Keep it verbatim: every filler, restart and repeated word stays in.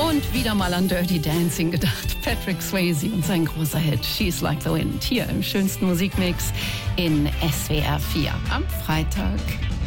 Und wieder mal an Dirty Dancing gedacht. Patrick Swayze und sein großer Hit She's Like the Wind. Hier im schönsten Musikmix in S W R vier am Freitag.